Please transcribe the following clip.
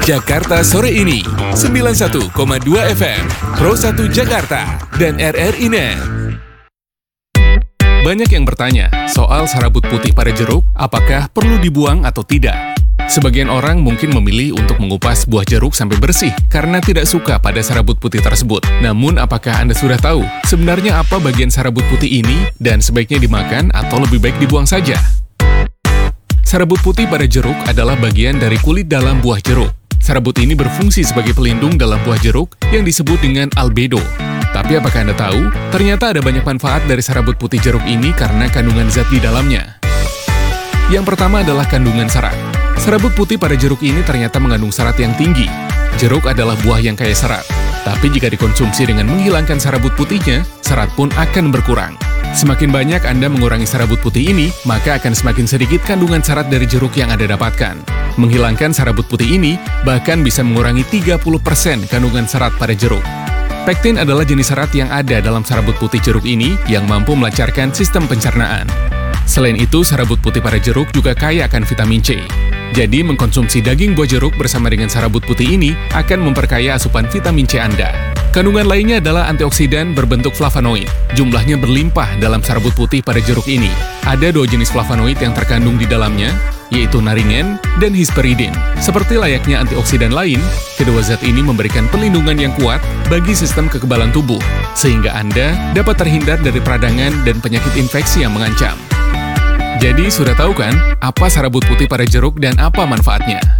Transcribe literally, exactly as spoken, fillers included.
Jakarta Sore Ini, sembilan puluh satu koma dua F M, Pro satu Jakarta, dan R R I Net. Banyak yang bertanya soal serabut putih pada jeruk, apakah perlu dibuang atau tidak? Sebagian orang mungkin memilih untuk mengupas buah jeruk sampai bersih karena tidak suka pada serabut putih tersebut. Namun, apakah Anda sudah tahu sebenarnya apa bagian serabut putih ini dan sebaiknya dimakan atau lebih baik dibuang saja? Serabut putih pada jeruk adalah bagian dari kulit dalam buah jeruk. Serabut ini berfungsi sebagai pelindung dalam buah jeruk yang disebut dengan albedo. Tapi apakah Anda tahu, ternyata ada banyak manfaat dari serabut putih jeruk ini karena kandungan zat di dalamnya. Yang pertama adalah kandungan serat. Serabut putih pada jeruk ini ternyata mengandung serat yang tinggi. Jeruk adalah buah yang kaya serat. Tapi jika dikonsumsi dengan menghilangkan serabut putihnya, serat pun akan berkurang. Semakin banyak Anda mengurangi serabut putih ini, maka akan semakin sedikit kandungan serat dari jeruk yang Anda dapatkan. Menghilangkan serabut putih ini bahkan bisa mengurangi tiga puluh persen kandungan serat pada jeruk. Pektin adalah jenis serat yang ada dalam serabut putih jeruk ini yang mampu melancarkan sistem pencernaan. Selain itu, serabut putih pada jeruk juga kaya akan vitamin C. Jadi, mengkonsumsi daging buah jeruk bersama dengan serabut putih ini akan memperkaya asupan vitamin C Anda. Kandungan lainnya adalah antioksidan berbentuk flavonoid. Jumlahnya berlimpah dalam serabut putih pada jeruk ini. Ada dua jenis flavonoid yang terkandung di dalamnya, yaitu naringen dan hesperidin. Seperti layaknya antioksidan lain, kedua zat ini memberikan perlindungan yang kuat bagi sistem kekebalan tubuh, sehingga Anda dapat terhindar dari peradangan dan penyakit infeksi yang mengancam. Jadi, sudah tahu kan apa serabut putih pada jeruk dan apa manfaatnya?